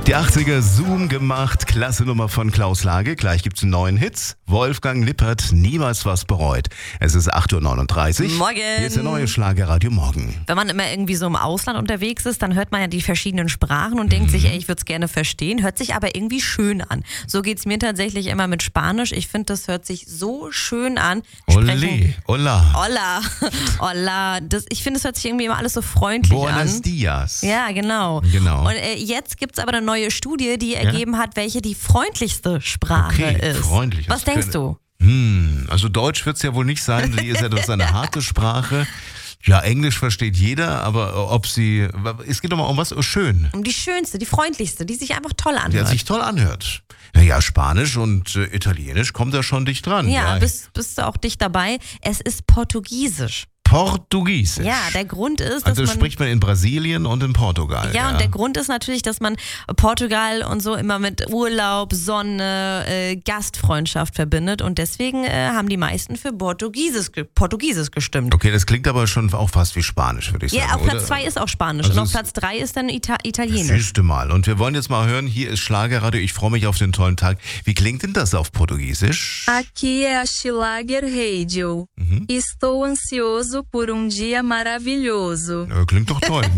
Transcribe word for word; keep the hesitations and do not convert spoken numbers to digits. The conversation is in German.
Die achtziger Zoom gemacht, klasse Nummer von Klaus Lage. Gleich gibt's einen neuen Hit. Wolfgang Lippert, niemals was bereut. Es ist acht Uhr neununddreißig. Morgen. Hier ist der neue Schlagerradio Morgen. Wenn man immer irgendwie so im Ausland unterwegs ist, dann hört man ja die verschiedenen Sprachen und mhm. denkt sich, ey, ich würde es gerne verstehen, hört sich aber irgendwie schön an. So geht's mir tatsächlich immer mit Spanisch. Ich finde, das hört sich so schön an. Ole, hola. Hola, hola. Das, ich finde, es hört sich irgendwie immer alles so freundlich Buenos an. Buenos dias. Ja, genau. genau. Und äh, jetzt gibt's aber eine neue Studie, die ergeben ja? hat, welche die freundlichste Sprache okay, ist. Freundlich. Was denkst du? Hm, also Deutsch wird's ja wohl nicht sein, die ist ja doch eine harte Sprache. Ja, Englisch versteht jeder, aber ob sie, es geht doch mal um was schön. Um die schönste, die freundlichste, die sich einfach toll anhört. Die sich toll anhört. Naja, Spanisch und äh, Italienisch kommt da schon dicht dran. Ja, ja. Bist, bist du auch dicht dabei. Es ist Portugiesisch. Portugiesisch. Ja, der Grund ist, dass also das man... spricht man in Brasilien und in Portugal. Ja, ja, und der Grund ist natürlich, dass man Portugal und so immer mit Urlaub, Sonne, äh, Gastfreundschaft verbindet und deswegen äh, haben die meisten für Portugiesisch, Portugiesisch gestimmt. Okay, das klingt aber schon auch fast wie Spanisch, würde ich ja, sagen. Ja, auf Platz oder? zwei ist auch Spanisch also und auf Platz drei ist dann Ita- Italienisch. Siehste mal. Und wir wollen jetzt mal hören, hier ist Schlagerradio, ich freue mich auf den tollen Tag. Wie klingt denn das auf Portugiesisch? Aqui é a Schlager Radio. Mhm. Estou ansioso por um dia maravilhoso. Ja, klingt doch toll.